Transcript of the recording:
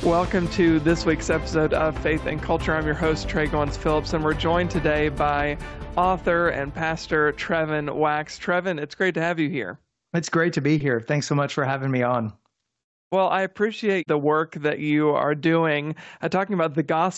Welcome to this week's episode of Faith and Culture. I'm your host, Trey Goins Phillips, and we're joined today by author and pastor Trevin Wax. Trevin, it's great to have you here. It's great to be here. Thanks so much for having me on. Well, I appreciate the work that you are doing, talking about the gospel